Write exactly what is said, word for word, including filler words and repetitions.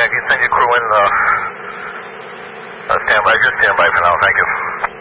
man. Can you send your crew in? Uh, uh, stand by. Just stand by for now. Thank you.